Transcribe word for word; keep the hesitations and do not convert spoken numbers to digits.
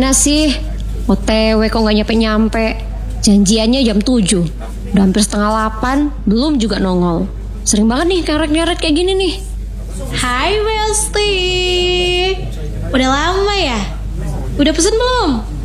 Gimana sih? O T W kok gak nyampe-nyampe? Janjiannya jam tujuh. Udah hampir setengah delapan, belum juga nongol. Sering banget nih ngeret-ngeret kayak gini nih. Hai Besti, udah lama ya? Udah pesen belum?